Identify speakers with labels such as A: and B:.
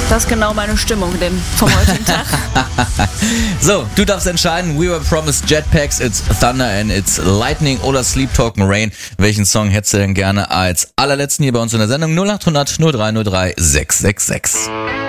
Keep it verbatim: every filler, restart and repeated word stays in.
A: Das ist genau meine Stimmung dem, vom heutigen Tag.
B: So, du darfst entscheiden. We were promised Jetpacks, It's Thunder and It's Lightning oder Sleep Talking Rain. Welchen Song hättest du denn gerne als allerletzten hier bei uns in der Sendung? null acht hundert null drei null drei sechs sechs sechs.